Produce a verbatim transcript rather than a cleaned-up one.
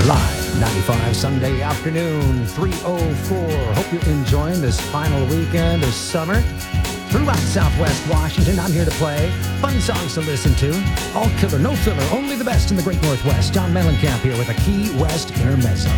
Live ninety-five Sunday afternoon, three oh four. Hope you're enjoying this final weekend of summer. Throughout Southwest Washington, I'm here to play fun songs to listen to. All killer, no filler, only the best in the great Northwest. John Mellencamp here with a Key West Intermezzo.